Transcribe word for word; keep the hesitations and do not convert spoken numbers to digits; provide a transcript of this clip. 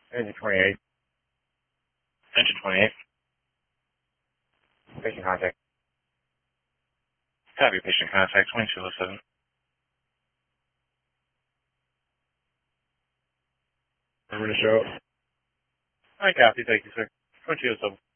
Engine twenty-eight. Engine twenty-eight. Patient contact. Copy, patient contact twenty-two oh seven. Remember to show. I copy, thank you, sir. twenty-two oh seven.